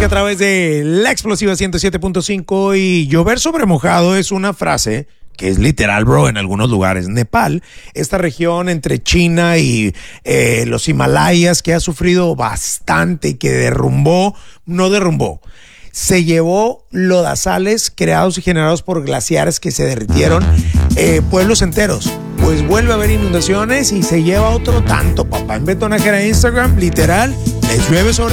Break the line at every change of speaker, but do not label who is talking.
música a través de la explosiva 107.5 y llover sobre mojado es una frase que es literal, bro, en algunos lugares. Nepal, esta región entre China y los Himalayas que ha sufrido bastante y que se llevó lodazales creados y generados por glaciares que se derritieron, pueblos enteros. Pues vuelve a haber inundaciones y se lleva otro tanto, papá. En Betonajera Instagram, literal, les llueve sobre